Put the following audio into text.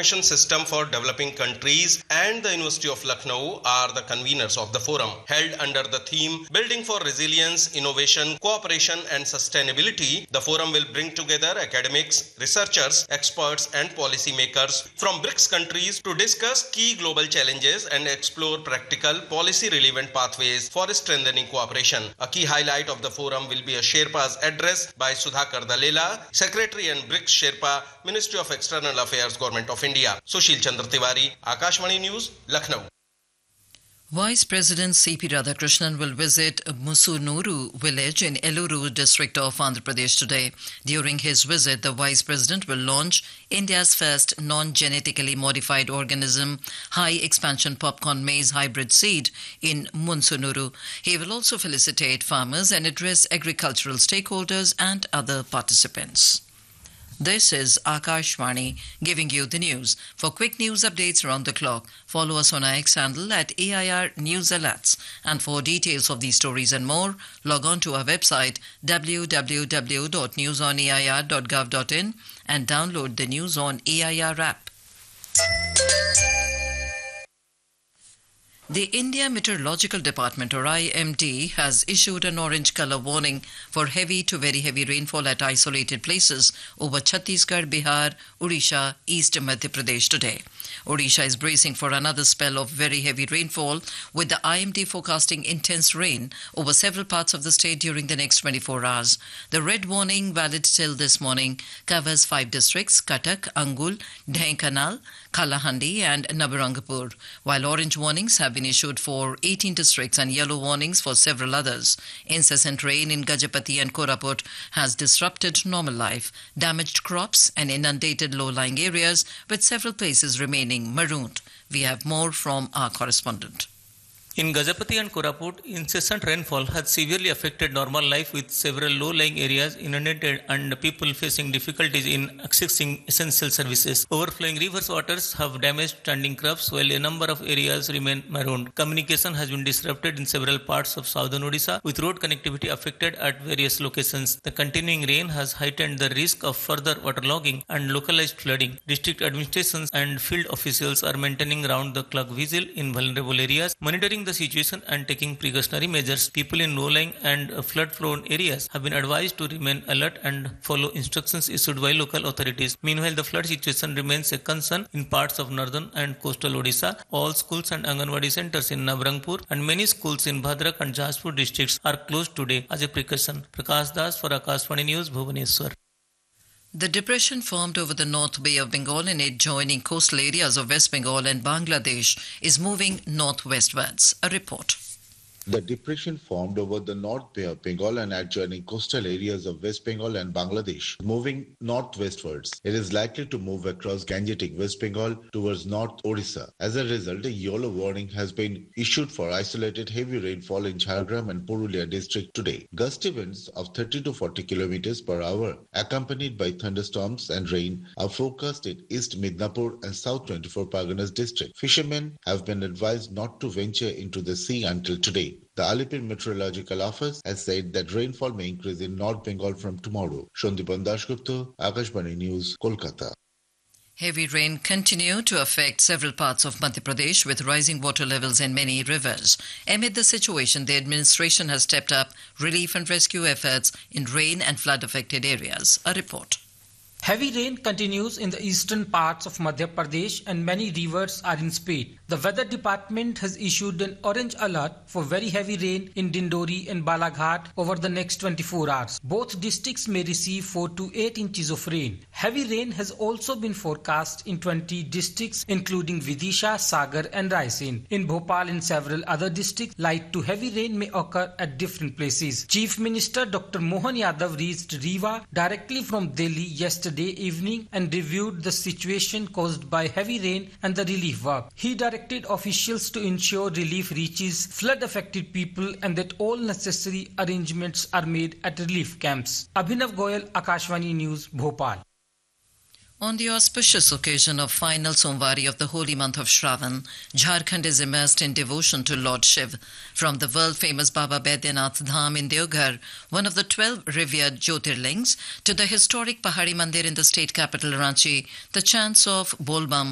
Information System for Developing Countries and the University of Lucknow are the conveners of the forum. Held under the theme Building for Resilience, Innovation, Cooperation and Sustainability, the forum will bring together academics, researchers, experts and policymakers from BRICS countries to discuss key global challenges and explore practical policy-relevant pathways for strengthening cooperation. A key highlight of the forum will be a Sherpa's address by Sudhakar Dalela, Secretary and BRICS Sherpa, Ministry of External Affairs, Government of India. Sushil Chandra Tiwari, Akashvani News, Lucknow. Vice President C.P. Radhakrishnan will visit Musunuru village in Eluru district of Andhra Pradesh today. During his visit, the Vice President will launch India's first non-genetically modified organism high expansion popcorn maize hybrid seed in Musunuru. He will also felicitate farmers and address agricultural stakeholders and other participants. This is Akashvani giving you the news. For quick news updates around the clock, follow us on our X handle at AIR News Alerts. And for details of these stories and more, log on to our website www.newsonair.gov.in and download the News on AIR app. The India Meteorological Department, or IMD, has issued an orange colour warning for heavy to very heavy rainfall at isolated places over Chhattisgarh, Bihar, Odisha, East Madhya Pradesh today. Odisha is bracing for another spell of very heavy rainfall, with the IMD forecasting intense rain over several parts of the state during the next 24 hours. The red warning, valid till this morning, covers 5 districts: Cuttack, Angul, Dhenkanal, Kalahandi and Nabarangpur, while orange warnings have been issued for 18 districts and yellow warnings for several others. Incessant rain in Gajapati and Koraput has disrupted normal life, damaged crops and inundated low-lying areas, with several places remaining marooned. We have more from our correspondent. In Gajapati and Koraput, incessant rainfall has severely affected normal life, with several low-lying areas inundated and people facing difficulties in accessing essential services. Overflowing rivers' waters have damaged standing crops, while a number of areas remain marooned. Communication has been disrupted in several parts of southern Odisha, with road connectivity affected at various locations. The continuing rain has heightened the risk of further waterlogging and localized flooding. District administrations and field officials are maintaining round-the-clock vigil in vulnerable areas, monitoring the situation and taking precautionary measures. People in low-lying and flood-prone areas have been advised to remain alert and follow instructions issued by local authorities. Meanwhile, the flood situation remains a concern in parts of northern and coastal Odisha. All schools and Anganwadi centers in Nabarangpur and many schools in Bhadrak and Jashpur districts are closed today as a precaution. Prakash Das for Akashvani News, Bhubaneswar. The depression formed over the North Bay of Bengal and adjoining coastal areas of West Bengal and Bangladesh is moving northwestwards. A report. The depression formed over the North Bay of Bengal and adjoining coastal areas of West Bengal and Bangladesh, moving northwestwards. It is likely to move across Gangetic West Bengal towards North Odisha. As a result, a yellow warning has been issued for isolated heavy rainfall in Jhargram and Purulia district today. Gusty winds of 30 to 40 kilometers per hour, accompanied by thunderstorms and rain, are forecast in East Midnapur and South 24 Parganas district. Fishermen have been advised not to venture into the sea until today. The Alipur Meteorological Office has said that rainfall may increase in North Bengal from tomorrow. Shandipan Dasgupta, Akashvani News, Kolkata. Heavy rain continued to affect several parts of Madhya Pradesh, with rising water levels in many rivers. Amid the situation, the administration has stepped up relief and rescue efforts in rain and flood-affected areas. A report. Heavy rain continues in the eastern parts of Madhya Pradesh and many rivers are in spate. The weather department has issued an orange alert for very heavy rain in Dindori and Balaghat over the next 24 hours. Both districts may receive 4 to 8 inches of rain. Heavy rain has also been forecast in 20 districts including Vidisha, Sagar and Raisen. In Bhopal and several other districts, light to heavy rain may occur at different places. Chief Minister Dr. Mohan Yadav reached Rewa directly from Delhi yesterday evening and reviewed the situation caused by heavy rain and the relief work. He directed officials to ensure relief reaches flood-affected people and that all necessary arrangements are made at relief camps. Abhinav Goyal, Akashvani News, Bhopal. On the auspicious occasion of final Somvari of the holy month of Shravan, Jharkhand is immersed in devotion to Lord Shiv. From the world-famous Baba Baidyanath Dham in Deoghar, one of the 12 revered Jyotirlings, to the historic Pahari Mandir in the state capital Ranchi, the chants of Bolbam